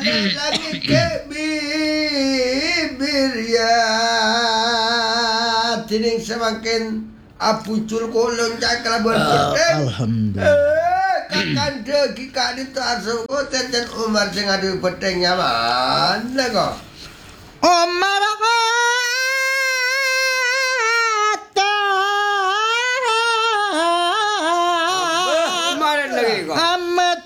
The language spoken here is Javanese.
balik lagi ke bibir ya tining semakin apucul kolong cakra berputih kakanda kika itu asuh koten dan Umar sing adu petengnya mana kok Umar